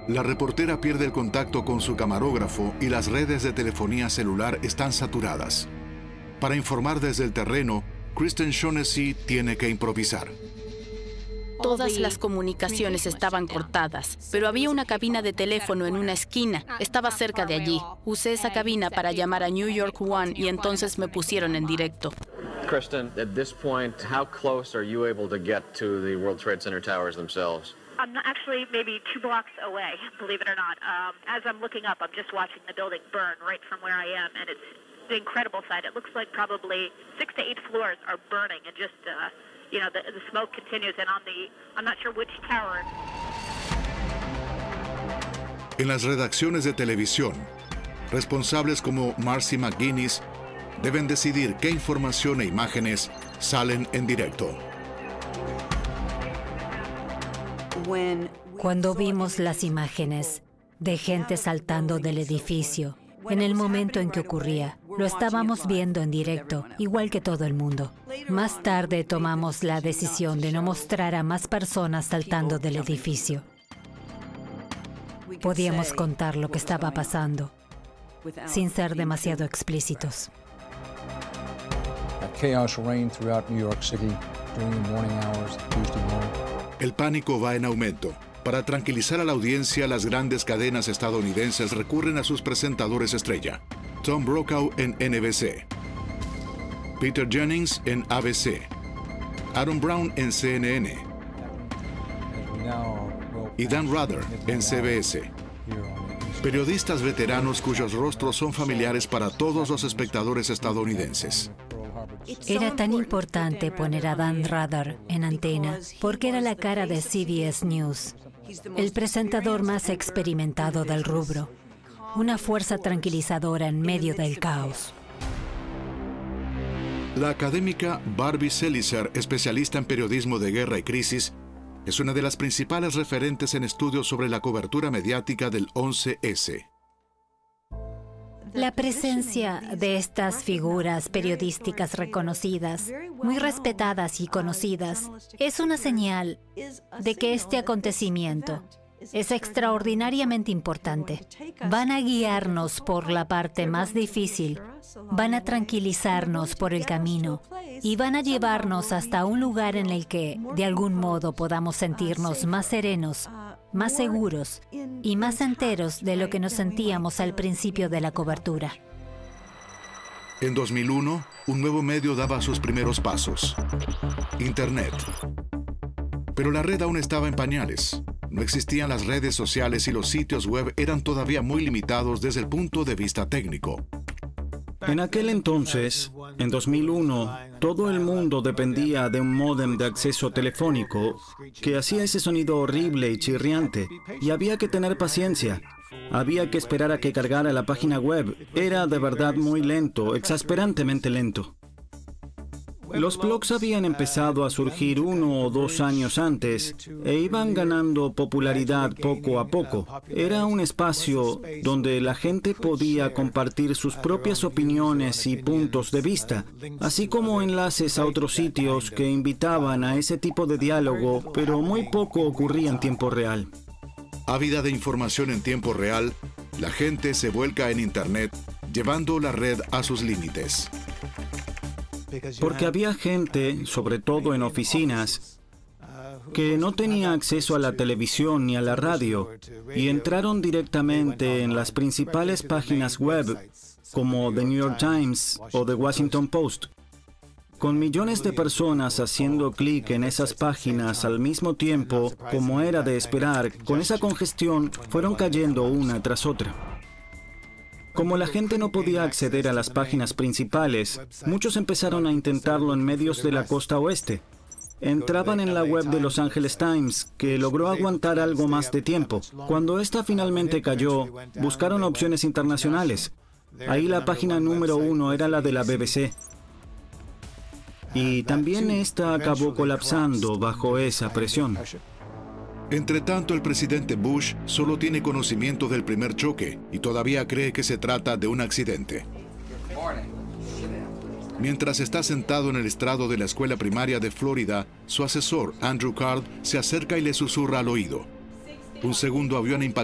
La reportera pierde el contacto con su camarógrafo y las redes de telefonía celular están saturadas. Para informar desde el terreno, Kristen Shaughnessy tiene que improvisar. Todas las comunicaciones estaban cortadas, pero había una cabina de teléfono en una esquina. Estaba cerca de allí. Usé esa cabina para llamar a New York One y entonces me pusieron en directo. Kristen, at this point, how close are you able to get to the World Trade Center towers themselves? I'm actually maybe 2 blocks away, believe it or not. As I'm looking up, I'm just watching the building burn right from where I am, and it's an incredible sight. It looks like probably 6 to 8 floors are burning, and just, you know, the smoke continues, and I'm not sure which tower. En las redacciones de televisión, responsables como Marcy McGuinness deben decidir qué información e imágenes salen en directo. Cuando vimos las imágenes de gente saltando del edificio, en el momento en que ocurría, lo estábamos viendo en directo, igual que todo el mundo. Más tarde tomamos la decisión de no mostrar a más personas saltando del edificio. Podíamos contar lo que estaba pasando, sin ser demasiado explícitos. Chaos reigned throughout New York City during the morning hours of Tuesday morning. El pánico va en aumento. Para tranquilizar a la audiencia, las grandes cadenas estadounidenses recurren a sus presentadores estrella. Tom Brokaw en NBC, Peter Jennings en ABC, Aaron Brown en CNN y Dan Rather en CBS. Periodistas veteranos cuyos rostros son familiares para todos los espectadores estadounidenses. Era tan importante poner a Dan Rather en antena porque era la cara de CBS News, el presentador más experimentado del rubro, una fuerza tranquilizadora en medio del caos. La académica Barbie Selizer, especialista en periodismo de guerra y crisis, es una de las principales referentes en estudios sobre la cobertura mediática del 11S. La presencia de estas figuras periodísticas reconocidas, muy respetadas y conocidas, es una señal de que este acontecimiento es extraordinariamente importante. Van a guiarnos por la parte más difícil, van a tranquilizarnos por el camino y van a llevarnos hasta un lugar en el que, de algún modo, podamos sentirnos más serenos, más seguros y más enteros de lo que nos sentíamos al principio de la cobertura. En 2001, un nuevo medio daba sus primeros pasos: Internet. Pero la red aún estaba en pañales. No existían las redes sociales y los sitios web eran todavía muy limitados desde el punto de vista técnico. En aquel entonces, en 2001, todo el mundo dependía de un módem de acceso telefónico que hacía ese sonido horrible y chirriante, y había que tener paciencia. Había que esperar a que cargara la página web. Era de verdad muy lento, exasperantemente lento. Los blogs habían empezado a surgir 1 o 2 años antes e iban ganando popularidad poco a poco. Era un espacio donde la gente podía compartir sus propias opiniones y puntos de vista, así como enlaces a otros sitios que invitaban a ese tipo de diálogo, pero muy poco ocurría en tiempo real. Ávida de información en tiempo real, la gente se vuelca en Internet, llevando la red a sus límites. Porque había gente, sobre todo en oficinas, que no tenía acceso a la televisión ni a la radio y entraron directamente en las principales páginas web como The New York Times o The Washington Post. Con millones de personas haciendo clic en esas páginas al mismo tiempo, como era de esperar, con esa congestión fueron cayendo una tras otra. Como la gente no podía acceder a las páginas principales, muchos empezaron a intentarlo en medios de la costa oeste. Entraban en la web de Los Angeles Times, que logró aguantar algo más de tiempo. Cuando esta finalmente cayó, buscaron opciones internacionales. Ahí la página número 1 era la de la BBC. Y también esta acabó colapsando bajo esa presión. Entretanto, el presidente Bush solo tiene conocimiento del primer choque y todavía cree que se trata de un accidente. Mientras está sentado en el estrado de la escuela primaria de Florida, su asesor, Andrew Card, se acerca y le susurra al oído: un segundo avión impactó